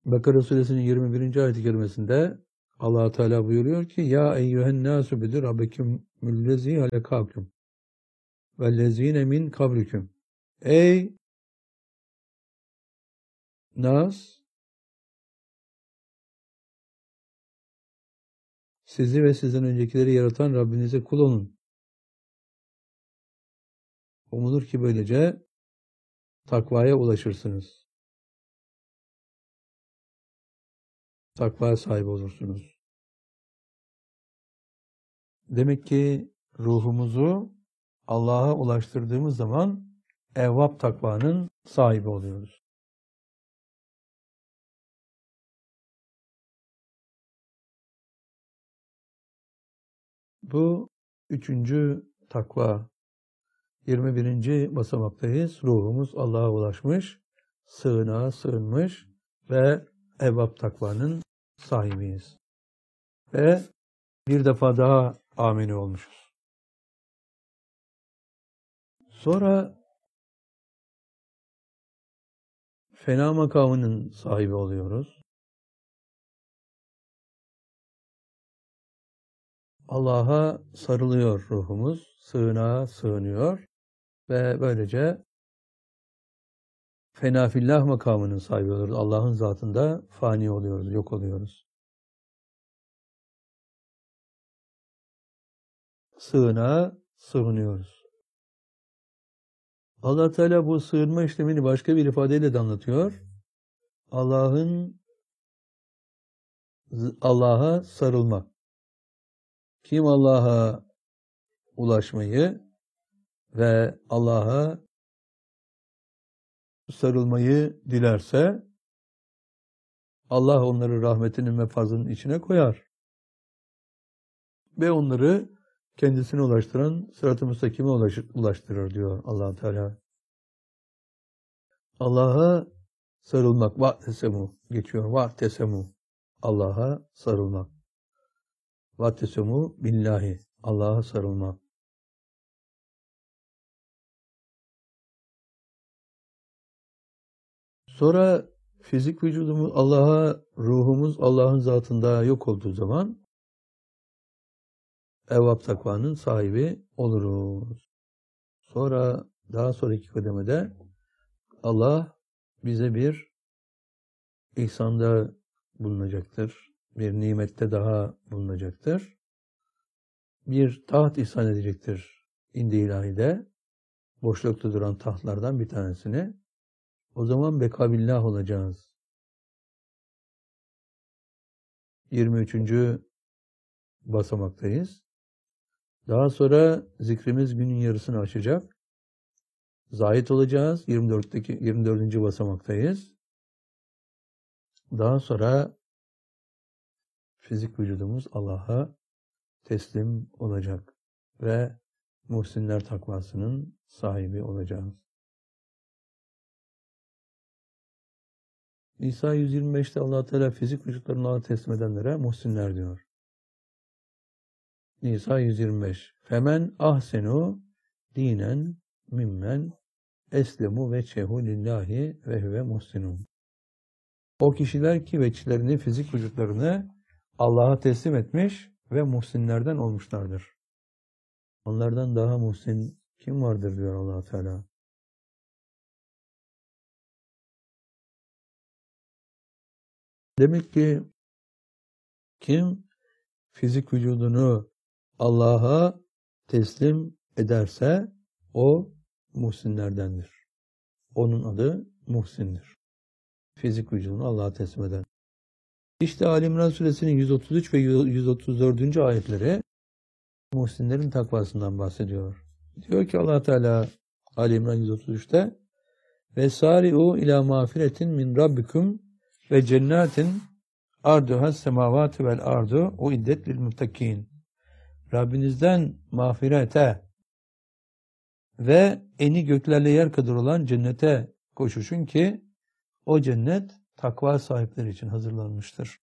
Bakara suresinin 21. ayet-i kerimesinde Allah Teala buyuruyor ki ya eyyühen nasu bi rabbikumullezî halakâkum vellezîne min kablikum. Ey nas, sizi ve sizden öncekileri yaratan Rabbinize kul olun. Umulur ki böylece takvaya ulaşırsınız. Takvaya sahip olursunuz. Demek ki ruhumuzu Allah'a ulaştırdığımız zaman evvab takvanın sahibi oluyoruz. Bu 3. takva. 21. basamaktayız. Ruhumuz Allah'a ulaşmış, sığınağa sığınmış ve evvab takvanın sahibiyiz. Ve bir defa daha amini olmuşuz. Sonra fena makamının sahibi oluyoruz. Allah'a sarılıyor ruhumuz, sığınağa sığınıyor ve böylece fena fillah makamının sahibi oluyoruz. Allah'ın zatında fani oluyoruz, yok oluyoruz. Sığınağa sığınıyoruz. Allah Teala bu sığınma işlemini başka bir ifadeyle de anlatıyor. Allah'a sarılmak. Kim Allah'a ulaşmayı ve Allah'a sarılmayı dilerse Allah onları rahmetinin ve fazlının içine koyar. Ve onları kendisine ulaştıran sırat-ı müstakime ulaştırır diyor Allah Teala. Allah'a sarılmak, vahtesemu geçiyor. Vahtesemu, Allah'a sarılmak. Vahtesemu billahi, Allah'a sarılmak. Sonra fizik vücudumuz ruhumuz Allah'ın zatında yok olduğu zaman evvab takvanın sahibi oluruz. Sonra daha sonraki kademede Allah bize bir ihsanda bulunacaktır. Bir nimette daha bulunacaktır. Bir taht ihsan edecektir indi ilahide. Boşlukta duran tahtlardan bir tanesini. O zaman bekabillah olacağız. 23. basamaktayız. Daha sonra zikrimiz günün yarısını aşacak. Zahit olacağız. 24. basamaktayız. Daha sonra fizik vücudumuz Allah'a teslim olacak ve muhsinler takvasının sahibi olacağız. Nisa 125'te Allah Teala fizik vücutlarını Allah'a teslim edenlere muhsinler diyor. Nisa 125. Femen ahsenu dinen mimmen eslemu veçehu lillahi ve huve muhsinun. O kişiler ki veçlerini, fizik vücutlarını Allah'a teslim etmiş ve muhsinlerden olmuşlardır. Onlardan daha muhsin kim vardır diyor Allah Teala. Demek ki kim fizik vücudunu Allah'a teslim ederse o muhsinlerdendir. Onun adı muhsindir. Fizik vücudunu Allah'a teslim eden. İşte Ali İmran suresinin 133 ve 134. ayetleri muhsinlerin takvasından bahsediyor. Diyor ki Allah Teala Ali İmran 133'te Vesari'u ila mağfiretin min rabbikum ve cennetin arduhas semavati vel ardu uiddet lil muttakin. Rabbinizden mağfirete ve eni göklerle yer kadar olan cennete koşuşun ki o cennet takva sahipleri için hazırlanmıştır.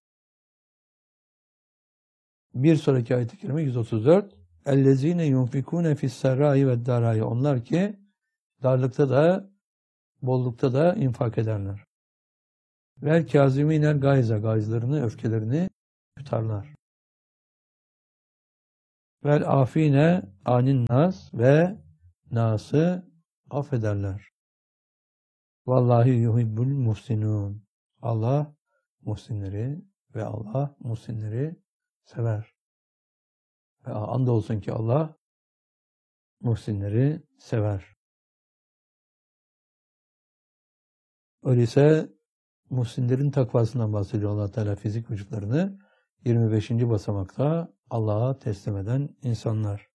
Bir sonraki ayet-i kerime 134. Ellezine yunfikune fis-serrai ve'd-darai. Onlar ki darlıkta da bollukta da infak ederler. Vel kâzimînel gayza, gayzlarını, öfkelerini tutarlar. Vel afine anin nas, ve nası affederler. Vallahi yuhibbul muhsinun. Allah muhsinleri ve Allah muhsinleri sever. Ve andolsun ki Allah muhsinleri sever. Öyleyse muhsinlerin takvasından bahsediyor Allah Teala, fizik vücutlarını 25. basamakta Allah'a teslim eden insanlar.